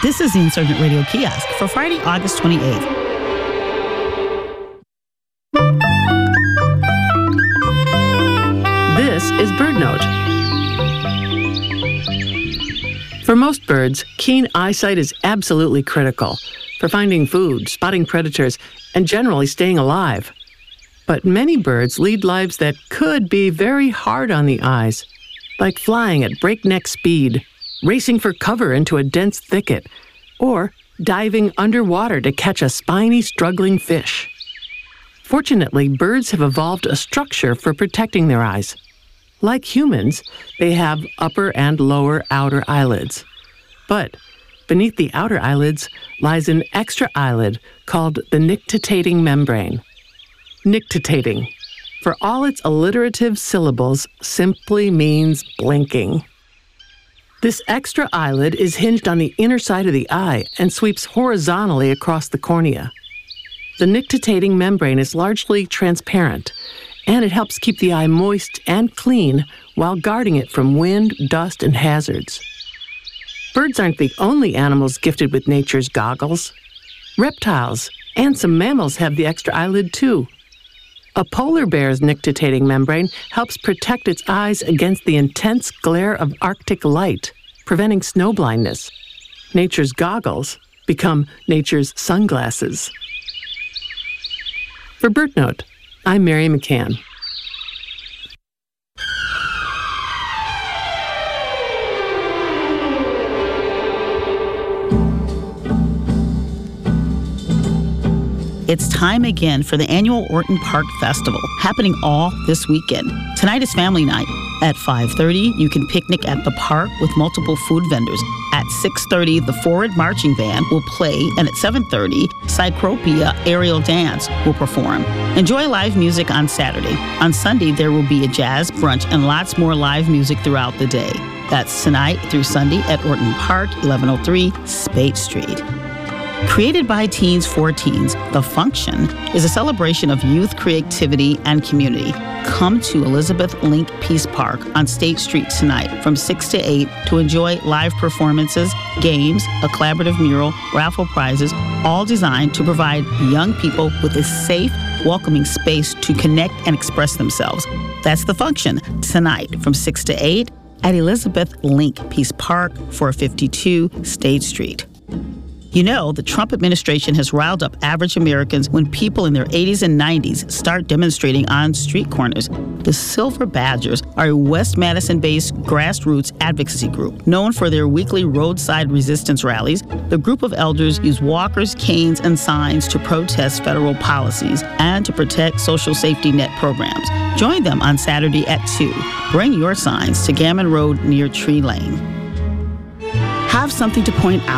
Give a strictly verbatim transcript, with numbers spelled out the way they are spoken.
This is the Insurgent Radio Kiosk for Friday, August twenty-eighth. This is BirdNote. For most birds, keen eyesight is absolutely critical for finding food, spotting predators, and generally staying alive. But many birds lead lives that could be very hard on the eyes, like flying at breakneck speed, racing for cover into a dense thicket, or diving underwater to catch a spiny, struggling fish. Fortunately, birds have evolved a structure for protecting their eyes. Like humans, they have upper and lower outer eyelids. But beneath the outer eyelids lies an extra eyelid called the nictitating membrane. Nictitating, for all its alliterative syllables, simply means blinking. This extra eyelid is hinged on the inner side of the eye and sweeps horizontally across the cornea. The nictitating membrane is largely transparent, and it helps keep the eye moist and clean while guarding it from wind, dust, and hazards. Birds aren't the only animals gifted with nature's goggles. Reptiles and some mammals have the extra eyelid too. A polar bear's nictitating membrane helps protect its eyes against the intense glare of Arctic light, preventing snow blindness. Nature's goggles become nature's sunglasses. For BirdNote, I'm Mary McCann. It's time again for the annual Orton Park Festival, happening all this weekend. Tonight is family night. At five thirty, you can picnic at the park with multiple food vendors. At six thirty, the Forward Marching Band will play, and at seven thirty, Cycropia Aerial Dance will perform. Enjoy live music on Saturday. On Sunday, there will be a jazz brunch and lots more live music throughout the day. That's tonight through Sunday at Orton Park, eleven oh three Spate Street. Created by teens for teens, The Function is a celebration of youth creativity and community. Come to Elizabeth Link Peace Park on State Street tonight from six to eight to enjoy live performances, games, a collaborative mural, raffle prizes, all designed to provide young people with a safe, welcoming space to connect and express themselves. That's The Function tonight from six to eight at Elizabeth Link Peace Park, four fifty-two State Street. You know, the Trump administration has riled up average Americans when people in their eighties and nineties start demonstrating on street corners. The Silver Badgers are a West Madison-based grassroots advocacy group. Known for their weekly roadside resistance rallies, the group of elders use walkers, canes, and signs to protest federal policies and to protect social safety net programs. Join them on Saturday at two. Bring your signs to Gammon Road near Tree Lane. Have something to point out